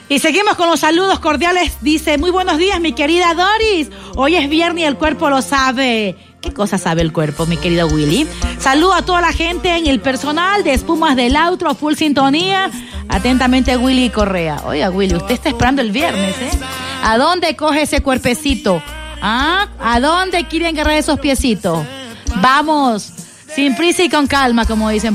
Y seguimos con los saludos cordiales. Dice, muy buenos días, mi querida Doris. Hoy es viernes y el cuerpo lo sabe. ¿Qué cosa sabe el cuerpo, mi querido Willy? Saludo a toda la gente en el personal de Espumas del Outro, full sintonía. Atentamente, Willy Correa. Oiga, Willy, usted está esperando el viernes, ¿eh? ¿A dónde coge ese cuerpecito? ¿Ah? ¿A dónde quieren agarrar esos piecitos? Vamos, sin prisa y con calma, como dicen.